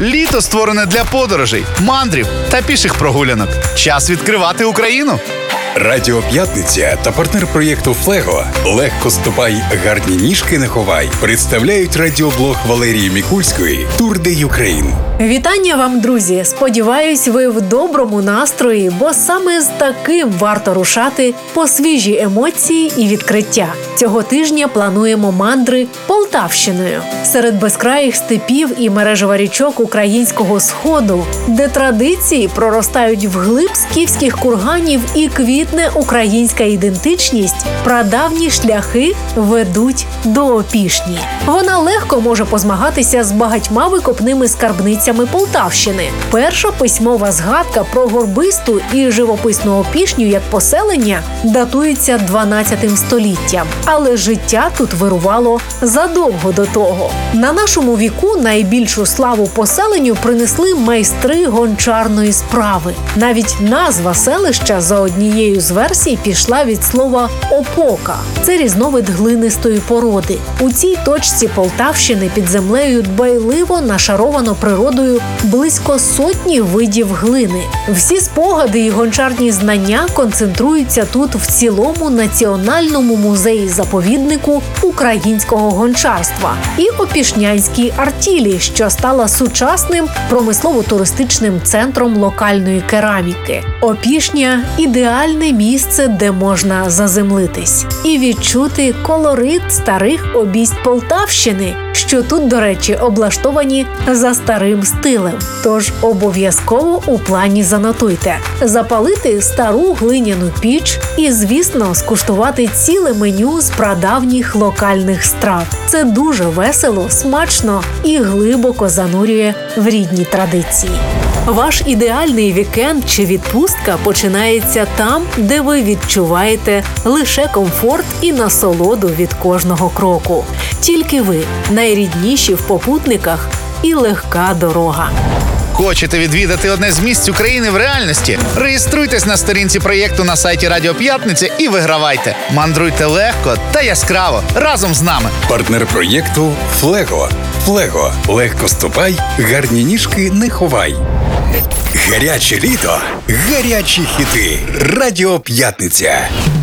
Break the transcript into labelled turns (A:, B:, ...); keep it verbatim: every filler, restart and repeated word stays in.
A: Літо створене для подорожей, мандрів та піших прогулянок. Час відкривати Україну.
B: Радіо П'ятниця та партнер проєкту «Флего» «Легко ступай, гарні ніжки не ховай» представляють радіоблог Валерії Мікульської «Тур де Юкрейн».
C: Вітання вам, друзі! Сподіваюсь, ви в доброму настрої, бо саме з таким варто рушати по свіжі емоції і відкриття. Цього тижня плануємо мандри Полтавщиною. Серед безкраїх степів і мережева річок українського Сходу, де традиції проростають вглиб скіфських курганів і квітне українська ідентичність, прадавні шляхи ведуть до Опішні. Вона легко може позмагатися з багатьма викопними скарбницями Полтавщини. Перша письмова згадка про горбисту і живописну Опішню як поселення датується дванадцятим століттям. Але життя тут вирувало задовго до того. На нашому віку найбільшу славу поселенню принесли майстри гончарної справи. Навіть назва селища за однією з версій пішла від слова «опока». Це різновид глинистої породи. У цій точці Полтавщини під землею дбайливо нашаровано природою близько сотні видів глини. Всі спогади і гончарні знання концентруються тут в цілому національному музеї-заповіднику українського гончарства і Опішнянській артілі, що стала сучасним промислово-туристичним центром локальної кераміки. Опішня – ідеальне місце, де можна заземлитись і відчути колорит старих обість Полтавщини, що тут, до речі, облаштовані за старим стилем. Тож обов'язково у плані занотуйте. Запалити стару глиняну піч і, звісно, скуштувати ціле меню з прадавніх локальних страв. Це дуже весело, смачно і глибоко занурює в рідні традиції. Ваш ідеальний вікенд чи відпустка починається там, де ви відчуваєте лише комфорт і насолоду від кожного кроку. Тільки ви – найрідніші в попутниках і легка дорога.
A: Хочете відвідати одне з місць України в реальності? Реєструйтесь на сторінці проєкту на сайті Радіо П'ятниця і вигравайте. Мандруйте легко та яскраво разом з нами.
B: Партнер проєкту «Флего». «Флего» – легко ступай, гарні ніжки не ховай. Гаряче літо, гарячі хіти. Радіо П'ятниця.